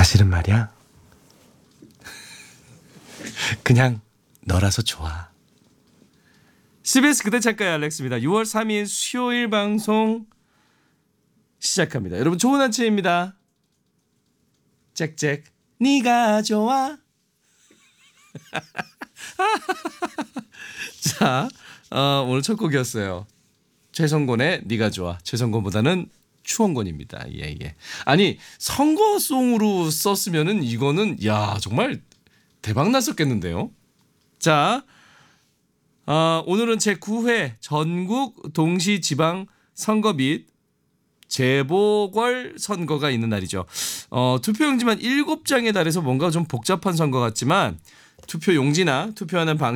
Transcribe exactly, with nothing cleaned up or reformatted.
사실은 말이야. 그냥 너라서 좋아. 씨비에스 그대 작가의 알렉스입니다. 유월 삼일 수요일 방송 시작합니다. 여러분 좋은 아침입니다. 짹짹 네가 좋아. 자, 어, 오늘 첫 곡이었어요. 최성곤의 네가 좋아. 최성곤보다는 추원곤입니다. 예, 예. 아니 선거송으로 썼으면은 이거는 야 정말 대박 났었겠는데요. 자, 어, 오늘은 제구 회 전국 동시지방 선거 및 재보궐 선거가 있는 날이죠. 어, 투표용지만 일곱 장에 달해서 뭔가 좀 복잡한 선거 같지만 투표용지나 투표하는 방